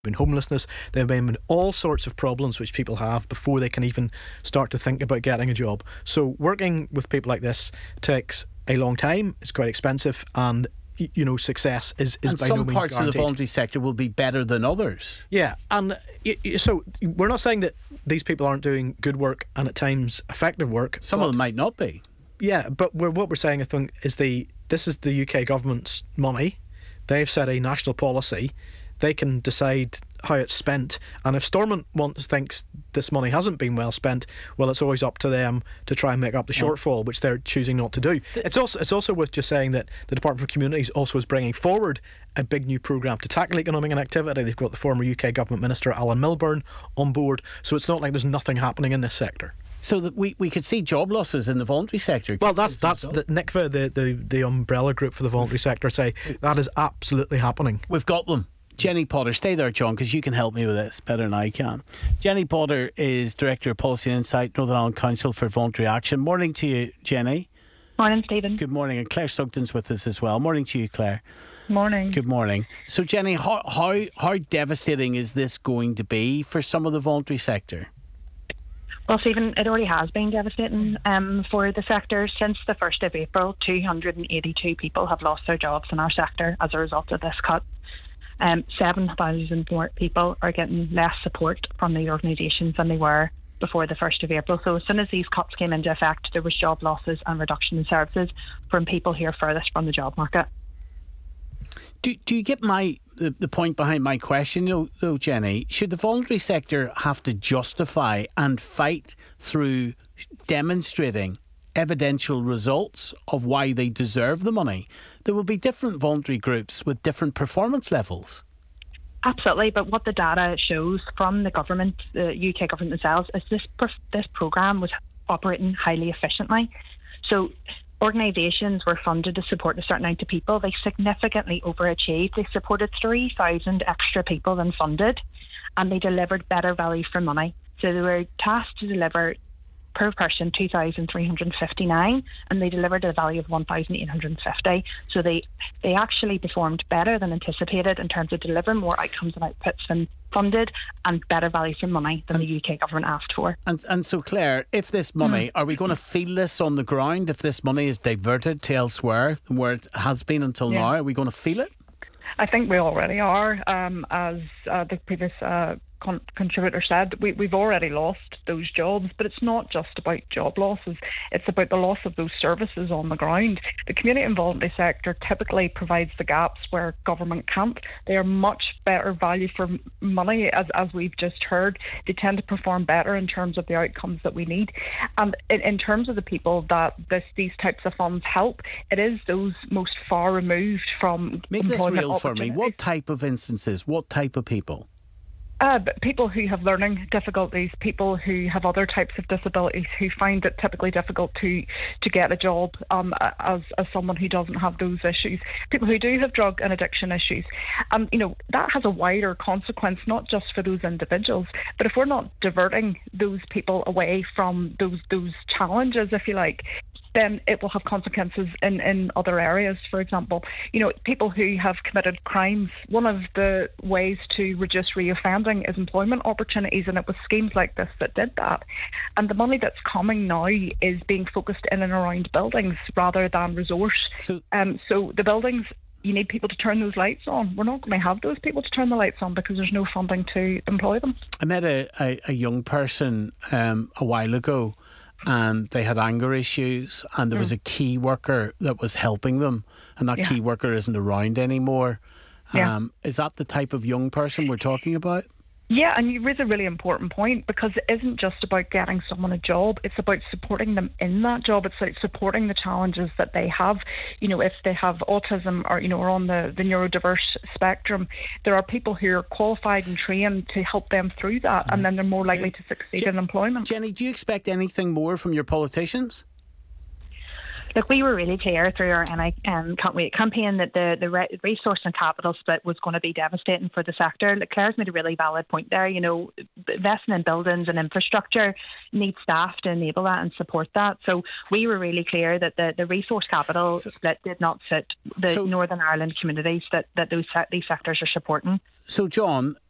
been homelessness, there have been all sorts of problems which people have before they can even start to think about getting a job. So working with people like this takes a long time, it's quite expensive, and success is by no means guaranteed. And some parts of the voluntary sector will be better than others. Yeah, and so we're not saying that these people aren't doing good work and at times effective work. Some of them might not be. Yeah, but what we're saying, I think, is this is the UK government's money. They've set a national policy. They can decide how it's spent, and if Stormont thinks this money hasn't been well spent, well, it's always up to them to try and make up the shortfall, which they're choosing not to do. It's also worth just saying that the Department for Communities also is bringing forward a big new programme to tackle economic inactivity. They've got the former UK Government Minister Alan Milburn on board, so it's not like there's nothing happening in this sector. So that we could see job losses in the voluntary sector. Well, that's the NICVA, the umbrella group for the voluntary sector, say that is absolutely happening. We've got them. Jenny Potter, stay there, John, because you can help me with this better than I can. Jenny Potter is Director of Policy and Insight, Northern Ireland Council for Voluntary Action. Morning to you, Jenny. Morning, Stephen. Good morning. And Claire Sugden's with us as well. Morning to you, Claire. Morning. Good morning. So, Jenny, how devastating is this going to be for some of the voluntary sector? Well, Stephen, it already has been devastating for the sector. Since the 1st of April, 282 people have lost their jobs in our sector as a result of this cut. 7,000 more people are getting less support from the organisations than they were before the 1st of April. So as soon as these cuts came into effect, there was job losses and reduction in services from people who are furthest from the job market. Do you get the point behind my question, though, Jenny? Should the voluntary sector have to justify and fight through demonstrating evidential results of why they deserve the money? There will be different voluntary groups with different performance levels. Absolutely, but what the data shows from the government, the UK government themselves, is this programme was operating highly efficiently. So organisations were funded to support a certain amount of people. They significantly overachieved. They supported 3,000 extra people than funded, and they delivered better value for money. So they were tasked to deliver per person 2,359, and they delivered a value of 1,850. So they actually performed better than anticipated in terms of delivering more outcomes and outputs than funded, and better value for money than the UK government asked for. And so, Claire, if this money, are we going to feel this on the ground? If this money is diverted to elsewhere than where it has been until now, are we going to feel it? I think we already are. As the previous contributor said, we've already lost those jobs, but it's not just about job losses, it's about the loss of those services on the ground. The community and voluntary sector typically provides the gaps where government can't. They are much better value for money, as we've just heard. They tend to perform better in terms of the outcomes that we need. And in terms of the people that these types of funds help, it is those most far removed from Make this employment real for me. What type of instances? What type of people? People who have learning difficulties, people who have other types of disabilities, who find it typically difficult to get a job as someone who doesn't have those issues. People who do have drug and addiction issues. That has a wider consequence, not just for those individuals, but if we're not diverting those people away from those challenges, if you like, then it will have consequences in other areas. For example, people who have committed crimes, one of the ways to reduce reoffending is employment opportunities, and it was schemes like this that did that. And the money that's coming now is being focused in and around buildings rather than resource. So the buildings, you need people to turn those lights on. We're not going to have those people to turn the lights on because there's no funding to employ them. I met a young person a while ago, and they had anger issues, and there was a key worker that was helping them, and that key worker isn't around anymore. Is that the type of young person we're talking about? Yeah, and you raise a really important point, because it isn't just about getting someone a job, it's about supporting them in that job. It's like supporting the challenges that they have. If they have autism or, are on the neurodiverse spectrum, there are people who are qualified and trained to help them through that, and then they're more likely to succeed in employment. Jenny, do you expect anything more from your politicians? Look, we were really clear through our Can't Wait campaign that the resource and capital split was going to be devastating for the sector. Claire's made a really valid point there. Investing in buildings and infrastructure needs staff to enable that and support that. So we were really clear that the resource capital split did not fit the Northern Ireland communities that these sectors are supporting. So, John,